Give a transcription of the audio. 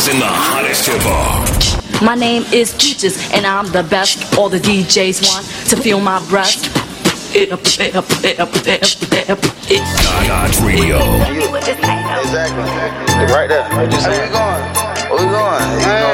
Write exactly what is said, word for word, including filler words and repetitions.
mixing the hottest hip hop. My name is Peaches, and I'm the best. All the D Js want to feel my breast. God's Radio. Exactly. Right there. Where we going? Where we going? You know